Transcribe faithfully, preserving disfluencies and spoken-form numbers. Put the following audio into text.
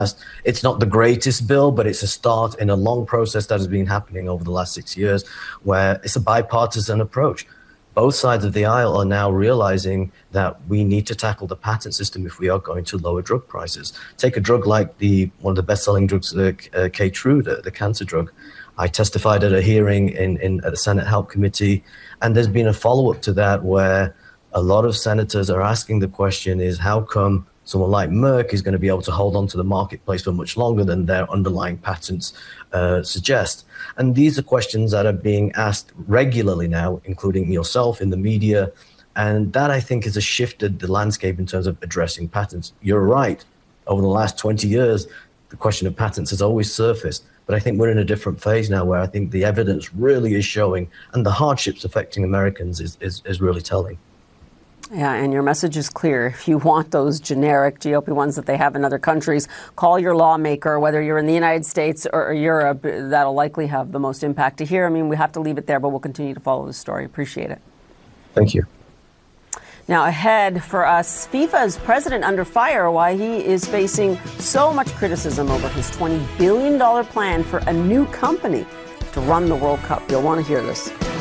It's not the greatest bill, but it's a start in a long process that has been happening over the last six years, where it's a bipartisan approach. Both sides of the aisle are now realizing that we need to tackle the patent system if we are going to lower drug prices. Take a drug like the one of the best-selling drugs, uh, uh, Keytruda, the cancer drug. I testified at a hearing in, in at the Senate Help Committee, and there's been a follow-up to that where a lot of senators are asking the question is, how come someone like Merck is going to be able to hold on to the marketplace for much longer than their underlying patents uh, suggest? And these are questions that are being asked regularly now, including yourself in the media. And that, I think, has shifted the landscape in terms of addressing patents. You're right. Over the last twenty years, the question of patents has always surfaced. But I think we're in a different phase now where I think the evidence really is showing, and the hardships affecting Americans is, is, is really telling. Yeah, and your message is clear. If you want those generic G L P ones that they have in other countries, call your lawmaker, whether you're in the United States or Europe. That'll likely have the most impact to hear. I mean, we have to leave it there, but we'll continue to follow this story. Appreciate it. Thank you. Now, ahead for us, FIFA's president under fire, why he is facing so much criticism over his twenty billion dollars plan for a new company to run the World Cup. You'll want to hear this.